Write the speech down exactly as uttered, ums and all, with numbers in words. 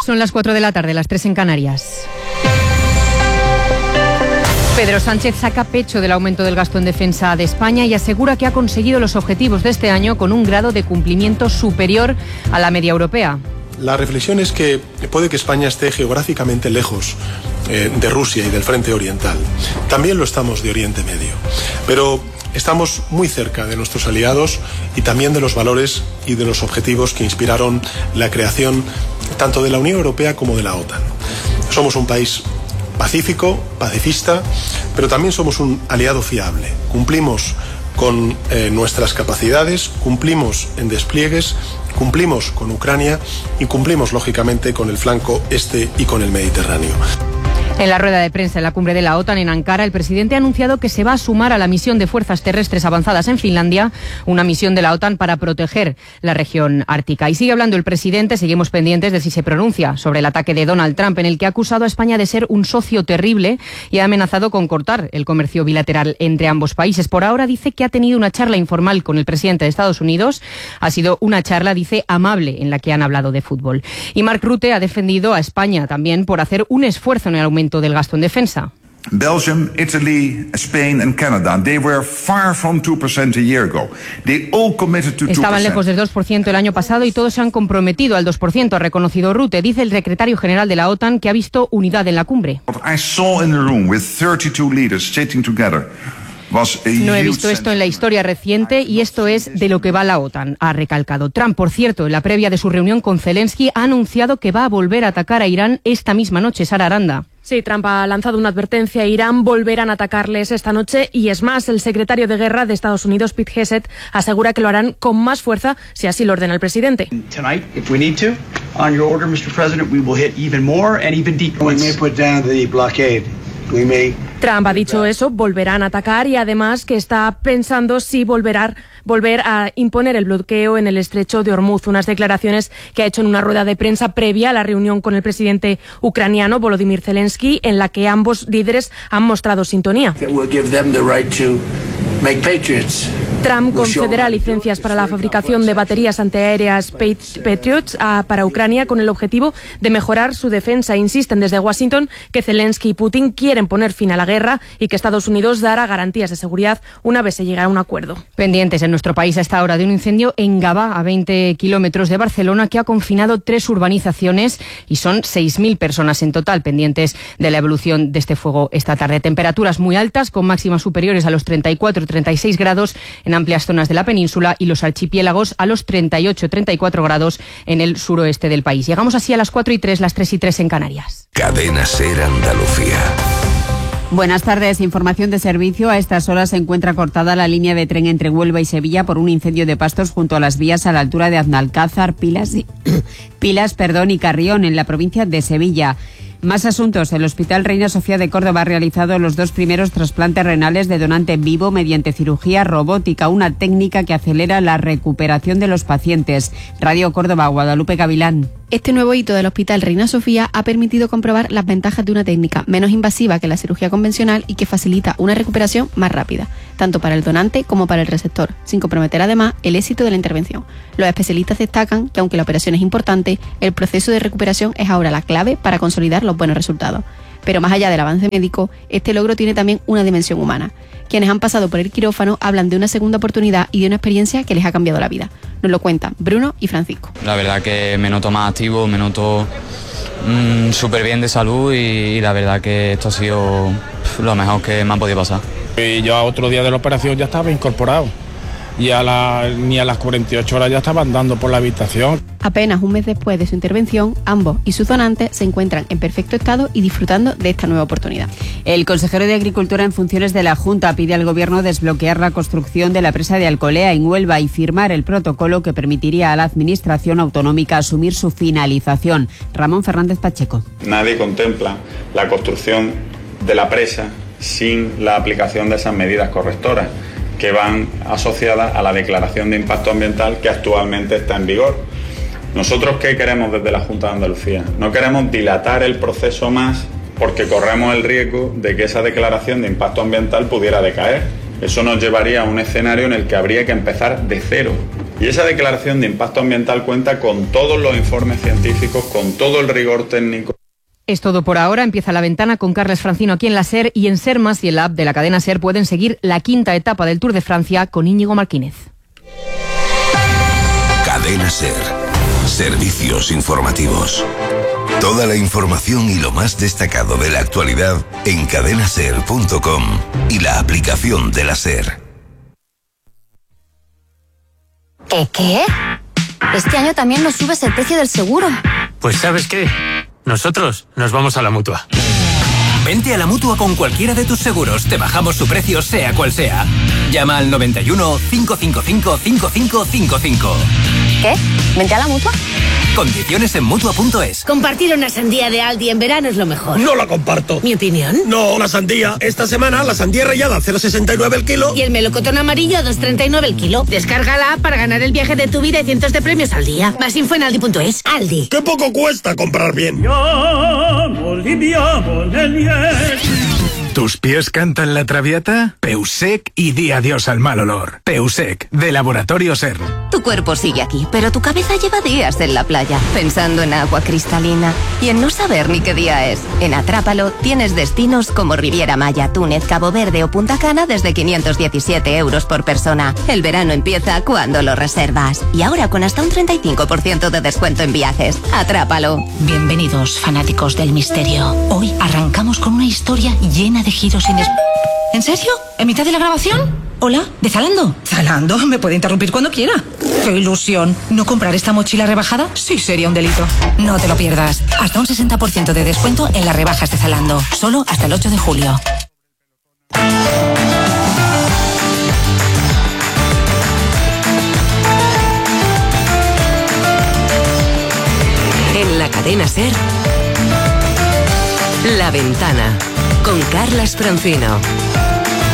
Son las cuatro de la tarde, las tres en Canarias. Pedro Sánchez saca pecho del aumento del gasto en defensa de España y asegura que ha conseguido los objetivos de este año con un grado de cumplimiento superior a la media europea. La reflexión es que puede que España esté geográficamente lejos eh, de Rusia y del frente oriental. También lo estamos de Oriente Medio. Pero estamos muy cerca de nuestros aliados y también de los valores y de los objetivos que inspiraron la creación tanto de la Unión Europea como de la OTAN. Somos un país pacífico, pacifista, pero también somos un aliado fiable. Cumplimos con eh, nuestras capacidades, cumplimos en despliegues, cumplimos con Ucrania y cumplimos, lógicamente, con el flanco este y con el Mediterráneo. En la rueda de prensa en la cumbre de la OTAN en Ankara, el presidente ha anunciado que se va a sumar a la misión de fuerzas terrestres avanzadas en Finlandia, una misión de la OTAN para proteger la región ártica. Y sigue hablando el presidente, seguimos pendientes de si se pronuncia sobre el ataque de Donald Trump, en el que ha acusado a España de ser un socio terrible y ha amenazado con cortar el comercio bilateral entre ambos países. Por ahora dice que ha tenido una charla informal con el presidente de Estados Unidos. Ha sido una charla, dice, amable, en la que han hablado de fútbol. Y Mark Rutte ha defendido a España también por hacer un esfuerzo en el aumento del gasto en defensa. Belgium, Italy, Spain and Canada, they were far from two percent a year ago. They all committed to two percent. Estaban lejos del dos por ciento el año pasado y todos se han comprometido al dos por ciento, ha reconocido Rutte. Dice el secretario general de la OTAN que ha visto unidad en la cumbre. I saw in the room with thirty-two leaders sitting together. No he visto esto en la historia reciente y esto es de lo que va la OTAN, ha recalcado. Trump, por cierto, en la previa de su reunión con Zelensky, ha anunciado que va a volver a atacar a Irán esta misma noche. Sara Aranda. Sí, Trump ha lanzado una advertencia a Irán, volverán a atacarles esta noche y es más, el secretario de Guerra de Estados Unidos, Pete Hegseth, asegura que lo harán con más fuerza si así lo ordena el presidente. Tonight, if we need to, on your order, mister President, we will hit even more and even deeper. We may put down the blockade. We may... Trump ha dicho eso, volverán a atacar y además que está pensando si volverá, volver a imponer el bloqueo en el estrecho de Hormuz, unas declaraciones que ha hecho en una rueda de prensa previa a la reunión con el presidente ucraniano Volodymyr Zelensky, en la que ambos líderes han mostrado sintonía. Trump concederá licencias para la fabricación de baterías antiaéreas Patriot para Ucrania con el objetivo de mejorar su defensa. Insisten desde Washington que Zelensky y Putin quieren poner fin a la guerra y que Estados Unidos dará garantías de seguridad una vez se llegue a un acuerdo. Pendientes en nuestro país a esta hora de un incendio en Gavà, a veinte kilómetros de Barcelona, que ha confinado tres urbanizaciones y son seis mil personas en total. Pendientes de la evolución de este fuego esta tarde. Temperaturas muy altas, con máximas superiores a los treinta y cuatro treinta y seis grados en amplias zonas de la península y los archipiélagos a los treinta y ocho treinta y cuatro grados en el suroeste del país. Llegamos así a las cuatro y tres, las tres y tres en Canarias. Cadena SER Andalucía. Buenas tardes. Información de servicio. A estas horas se encuentra cortada la línea de tren entre Huelva y Sevilla por un incendio de pastos junto a las vías a la altura de Aznalcázar, Pilas y, Pilas, perdón, y Carrión, en la provincia de Sevilla. Más asuntos. El Hospital Reina Sofía de Córdoba ha realizado los dos primeros trasplantes renales de donante vivo mediante cirugía robótica, una técnica que acelera la recuperación de los pacientes. Radio Córdoba, Guadalupe Gavilán. Este nuevo hito del Hospital Reina Sofía ha permitido comprobar las ventajas de una técnica menos invasiva que la cirugía convencional y que facilita una recuperación más rápida, tanto para el donante como para el receptor, sin comprometer además el éxito de la intervención. Los especialistas destacan que aunque la operación es importante, el proceso de recuperación es ahora la clave para consolidar los buenos resultados. Pero más allá del avance médico, este logro tiene también una dimensión humana. Quienes han pasado por el quirófano hablan de una segunda oportunidad y de una experiencia que les ha cambiado la vida. Nos lo cuentan Bruno y Francisco. La verdad que me noto más activo, me noto mmm, súper bien de salud y, y la verdad que esto ha sido pff, lo mejor que me ha podido pasar. Y yo a otro día de la operación ya estaba incorporado. Y a la, ni a las cuarenta y ocho horas ya estaba andando por la habitación. Apenas un mes después de su intervención, ambos y sus donantes se encuentran en perfecto estado y disfrutando de esta nueva oportunidad. El consejero de Agricultura en funciones de la Junta pide al Gobierno desbloquear la construcción de la presa de Alcolea en Huelva y firmar el protocolo que permitiría a la Administración autonómica asumir su finalización. Ramón Fernández Pacheco. Nadie contempla la construcción de la presa sin la aplicación de esas medidas correctoras que van asociadas a la declaración de impacto ambiental que actualmente está en vigor. ¿Nosotros qué queremos desde la Junta de Andalucía? No queremos dilatar el proceso más porque corremos el riesgo de que esa declaración de impacto ambiental pudiera decaer. Eso nos llevaría a un escenario en el que habría que empezar de cero. Y Y esa declaración de impacto ambiental cuenta con todos los informes científicos, con todo el rigor técnico. Es todo por ahora. Empieza La Ventana con Carles Francino aquí en la SER, y en SER Más y en la app de la cadena SER pueden seguir la quinta etapa del Tour de Francia con Íñigo Martínez. Cadena SER. Servicios informativos. Toda la información y lo más destacado de la actualidad en cadena ser punto com y la aplicación de la SER. ¿Qué qué? Este año también nos subes el precio del seguro. Pues ¿sabes qué? Nosotros nos vamos a la Mutua. Vente a la Mutua con cualquiera de tus seguros. Te bajamos su precio sea cual sea. Llama al noventa y uno, cinco cinco cinco, cinco cinco cinco cinco. ¿Qué? ¿Vente a la Mutua? Condiciones en Mutua punto es. Compartir una sandía de Aldi en verano es lo mejor. No la comparto. ¿Mi opinión? No, la sandía. Esta semana la sandía rallada a cero coma sesenta y nueve el kilo. Y el melocotón amarillo a dos coma treinta y nueve el kilo. Descárgala para ganar el viaje de tu vida y cientos de premios al día. Más info en Aldi punto es. Aldi. ¡Qué poco cuesta comprar bien! ¿Tus pies cantan la traviata? Peusec y di adiós al mal olor. Peusec, de Laboratorio SER. Tu cuerpo sigue aquí, pero tu cabeza lleva días en la playa, pensando en agua cristalina y en no saber ni qué día es. En Atrápalo tienes destinos como Riviera Maya, Túnez, Cabo Verde o Punta Cana desde quinientos diecisiete euros por persona. El verano empieza cuando lo reservas. Y ahora con hasta un treinta y cinco por ciento de descuento en viajes. Atrápalo. Bienvenidos, fanáticos del misterio. Hoy arrancamos con una historia llena de giros inesp... ¿En serio? ¿En mitad de la grabación? Hola, ¿de Zalando? Zalando, me puede interrumpir cuando quiera. ¡Qué ilusión! ¿No comprar esta mochila rebajada? Sí, sería un delito. No te lo pierdas. Hasta un sesenta por ciento de descuento en las rebajas de Zalando. Solo hasta el ocho de julio. En la cadena SER, La Ventana, con Carlas Francino.